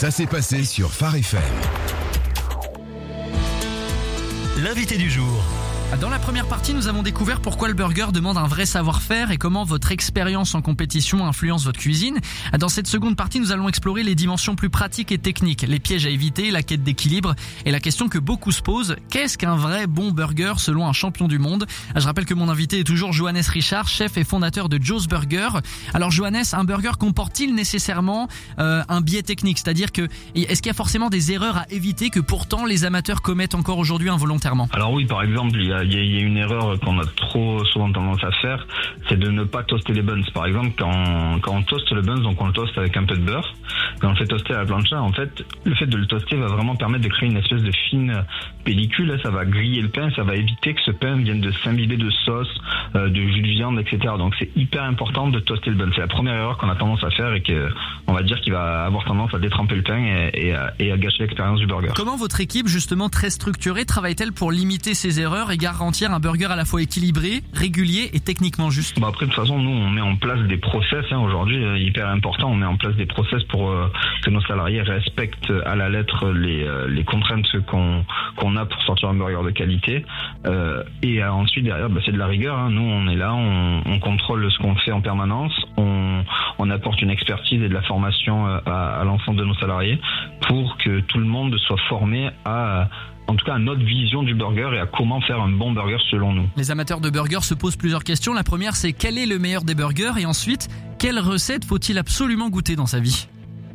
Ça s'est passé sur Phare FM. L'invité du jour. Dans la première partie, nous avons découvert pourquoi le burger demande un vrai savoir-faire et comment votre expérience en compétition influence votre cuisine. Dans cette seconde partie, nous allons explorer les dimensions plus pratiques et techniques, les pièges à éviter, la quête d'équilibre et la question que beaucoup se posent, qu'est-ce qu'un vrai bon burger selon un champion du monde? Je rappelle que mon invité est toujours Johannes Richard, chef et fondateur de Joe's Burger. Alors Johannes, un burger comporte-t-il nécessairement un biais technique? C'est-à-dire que est-ce qu'il y a forcément des erreurs à éviter que pourtant les amateurs commettent encore aujourd'hui involontairement? Alors oui, par exemple, il y a une erreur qu'on a trop souvent tendance à faire, c'est de ne pas toaster les buns. Par exemple, quand on toaste le buns, donc on le toaste avec un peu de beurre. Quand on le fait toaster à la plancha, en fait, le fait de le toaster va vraiment permettre de créer une espèce de fine pellicule. Ça va griller le pain, ça va éviter que ce pain vienne de s'imbiber de sauce, de jus de viande, etc. Donc c'est hyper important de toaster le bun. C'est la première erreur qu'on a tendance à faire et que on va dire qu'il va avoir tendance à détremper le pain et à gâcher l'expérience du burger. Comment votre équipe, justement très structurée, travaille-t-elle pour limiter ces erreurs et garantir un burger à la fois équilibré, régulier et techniquement juste? Après, de toute façon, nous, on met en place des process, aujourd'hui, hyper important. On met en place des process pour que nos salariés respectent à la lettre les contraintes qu'on a pour sortir un burger de qualité. Et ensuite, derrière, c'est de la rigueur. Nous, on est là, on contrôle ce qu'on fait en permanence. On apporte une expertise et de la formation à l'ensemble de nos salariés pour que tout le monde soit formé en tout cas à notre vision du burger et à comment faire un bon burger selon nous. Les amateurs de burgers se posent plusieurs questions. La première, c'est quel est le meilleur des burgers? Et ensuite, quelle recette faut-il absolument goûter dans sa vie?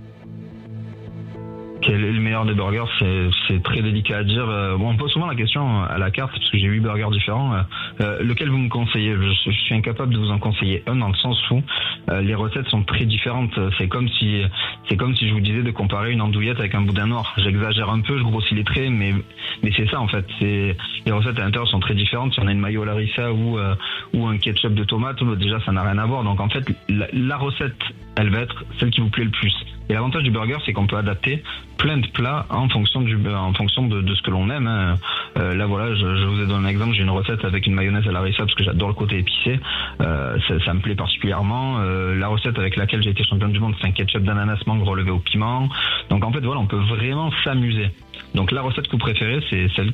Quel est le meilleur des burgers? C'est très délicat à dire. On me pose souvent la question à la carte parce que j'ai 8 burgers différents. Lequel vous me conseillez? Je suis incapable de vous en conseiller un dans le sens où les recettes sont très différentes. C'est comme si je vous disais de comparer une andouillette avec un boudin noir. J'exagère un peu, je grossis les traits, mais c'est ça en fait. Les recettes à l'intérieur sont très différentes. Si on a une mayo larissa ou un ketchup de tomate, déjà ça n'a rien à voir. Donc en fait, la recette, elle va être celle qui vous plaît le plus. Et l'avantage du burger, c'est qu'on peut adapter plein de plats en fonction de ce que l'on aime. Là voilà, je vous ai donné un exemple. J'ai une recette avec une mayonnaise à la harissa parce que j'adore le côté épicé. Ça me plaît particulièrement. La recette avec laquelle j'ai été champion du monde, c'est un ketchup d'ananas mangue relevé au piment. Donc en fait voilà, on peut vraiment s'amuser. Donc la recette que vous préférez, c'est celle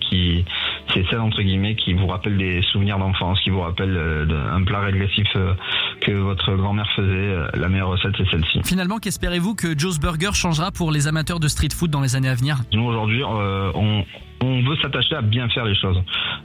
entre guillemets qui vous rappelle des souvenirs d'enfance, qui vous rappelle un plat régressif que votre grand-mère faisait. La meilleure recette, c'est celle-ci. Finalement, qu'espérez-vous que Joe's Burger changera pour les amateurs de street food dans les années à venir? Nous aujourd'hui, on veut s'attacher à bien faire les choses.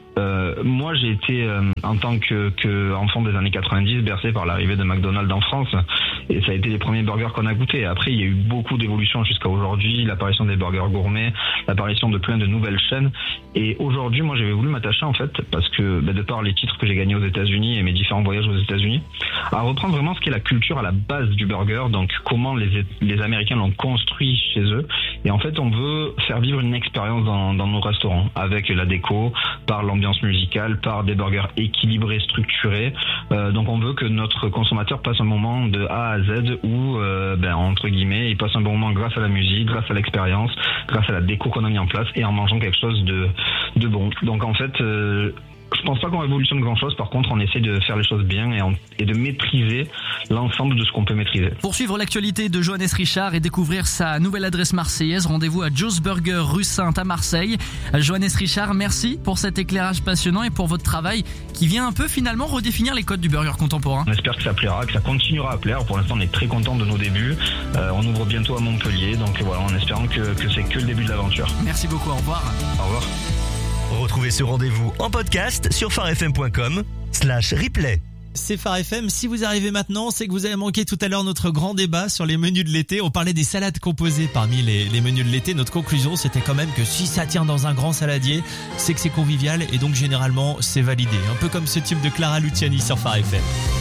Moi, j'ai été en tant que enfant des années 90 bercé par l'arrivée de McDonald's en France et ça a été les premiers burgers qu'on a goûtés. Après, il y a eu beaucoup d'évolutions jusqu'à aujourd'hui, l'apparition des burgers gourmets, l'apparition de plein de nouvelles chaînes. Et aujourd'hui, moi, j'avais voulu m'attacher en fait parce que de par les titres que j'ai gagnés aux États-Unis et mes différents voyages aux États-Unis, à reprendre vraiment ce qu'est la culture à la base du burger, donc comment les Américains l'ont construit chez eux. Et en fait, on veut faire vivre une expérience dans nos restaurants avec la déco, par l'ambiance musicale, par des burgers équilibrés, structurés. Donc on veut que notre consommateur passe un moment de A à Z où, entre guillemets, il passe un bon moment grâce à la musique, grâce à l'expérience, grâce à la déco qu'on a mis en place et en mangeant quelque chose de bon. Donc en fait, je pense pas qu'on révolutionne grand chose. Par contre, on essaie de faire les choses bien et de maîtriser l'ensemble de ce qu'on peut maîtriser. Pour suivre l'actualité de Johannes Richard et découvrir sa nouvelle adresse marseillaise, rendez-vous à Joe's Burger rue Sainte à Marseille. Johannes Richard, merci pour cet éclairage passionnant et pour votre travail qui vient un peu finalement redéfinir les codes du burger contemporain. On espère que ça plaira, que ça continuera à plaire. Pour l'instant, on est très content de nos débuts. On ouvre bientôt à Montpellier, donc voilà, en espérant que c'est que le début de l'aventure. Merci beaucoup, au revoir. Au revoir. Retrouvez ce rendez-vous en podcast sur pharefm.com/replay. C'est Phare FM. Si vous arrivez maintenant, c'est que vous avez manqué tout à l'heure notre grand débat sur les menus de l'été. On parlait des salades composées parmi les menus de l'été. Notre conclusion, c'était quand même que si ça tient dans un grand saladier, c'est que c'est convivial et donc généralement c'est validé. Un peu comme ce tube de Clara Luciani sur Phare FM.